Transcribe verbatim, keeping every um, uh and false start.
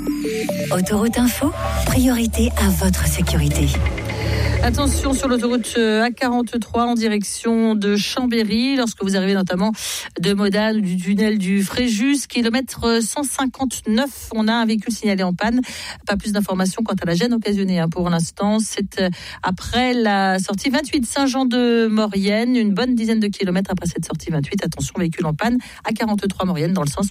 Autoroute Info, priorité à votre sécurité. Attention sur l'autoroute A quarante-trois en direction de Chambéry, lorsque vous arrivez notamment de Modane ou du tunnel du Fréjus, kilomètre cent cinquante-neuf, on a un véhicule signalé en panne. Pas plus d'informations quant à la gêne occasionnée hein, pour l'instant. C'est après la sortie vingt-huit Saint-Jean-de-Maurienne, une bonne dizaine de kilomètres après cette sortie vingt-huit. Attention, véhicule en panne, A quarante-trois Maurienne dans le sens